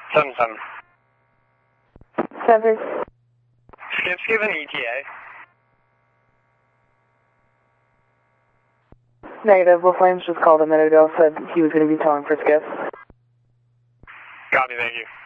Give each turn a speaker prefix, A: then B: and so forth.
A: 7-7.
B: Center.
A: Skip's given ETA.
B: Negative. LaFlames just called a minute ago, said he was going to be towing for Skip.
A: Copy, thank you.